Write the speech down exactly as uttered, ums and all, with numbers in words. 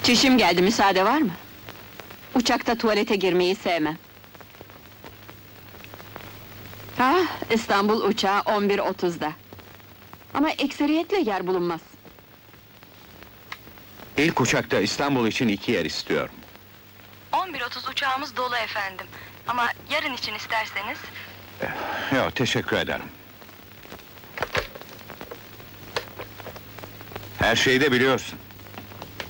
Çişim geldi, müsaade var mı? Uçakta tuvalete girmeyi sevmem. Ha, İstanbul uçağı on bir otuzda. Ama ekseriyetle yer bulunmaz. İlk uçakta İstanbul için iki yer istiyorum. on bir otuz uçağımız dolu efendim. Ama yarın için isterseniz... Yok, teşekkür ederim. Her şeyi de biliyorsun.